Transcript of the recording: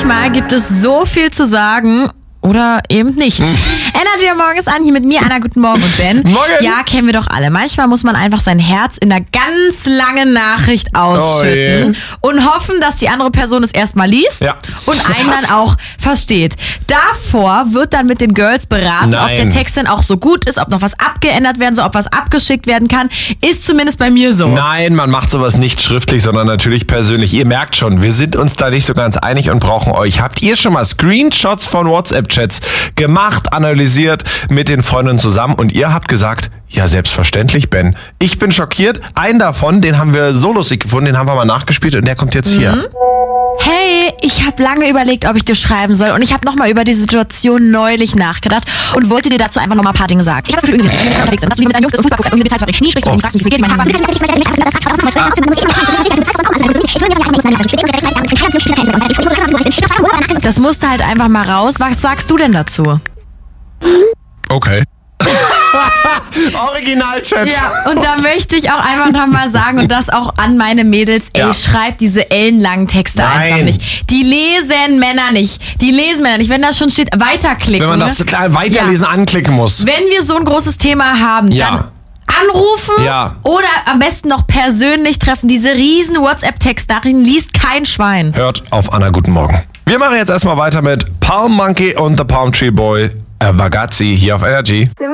manchmal gibt es so viel zu sagen oder eben nicht. Energy am Morgen ist an, hier mit mir, Anna, guten Morgen und Ben. Morgen. Ja, kennen wir doch alle. Manchmal muss man einfach sein Herz in einer ganz langen Nachricht ausschütten und hoffen, dass die andere Person es erstmal liest und einen dann auch versteht. Davor wird dann mit den Girls beraten, ob der Text denn auch so gut ist, ob noch was abgeändert werden soll, ob was abgeschickt werden kann. Ist zumindest bei mir so. Nein, man macht sowas nicht schriftlich, sondern natürlich persönlich. Ihr merkt schon, wir sind uns da nicht so ganz einig und brauchen euch. Habt ihr schon mal Screenshots von WhatsApp-Chats gemacht, analysiert mit den Freundinnen zusammen und ihr habt gesagt, ja selbstverständlich, Ben. Ich bin schockiert. Einen davon, den haben wir so lustig gefunden, den haben wir mal nachgespielt und der kommt jetzt hier. Hey, ich habe lange überlegt, ob ich dir schreiben soll und ich habe nochmal über die Situation neulich nachgedacht und wollte dir dazu einfach nochmal ein paar Dinge sagen. Ich habe irgendwie unterwegs sind, dass du mit deinen Jungs und Fußball guckst, nie sprichst du und fragst mich, wie geht mein Das musste halt einfach mal raus. Was sagst du denn dazu? Okay. Original-Chat. Ja, und da möchte ich auch einfach nochmal sagen und das auch an meine Mädels, ey, schreibt diese ellenlangen Texte einfach nicht. Die lesen Männer nicht. Wenn da schon steht, weiterklicken. Wenn man das weiterlesen anklicken muss. Wenn wir so ein großes Thema haben, dann anrufen oder am besten noch persönlich treffen. Diese riesen WhatsApp-Textnachrichten liest kein Schwein. Hört auf Anna, guten Morgen. Wir machen jetzt erstmal weiter mit Palm Monkey und The Palm Tree Boy, Ragazzi hier auf Energy.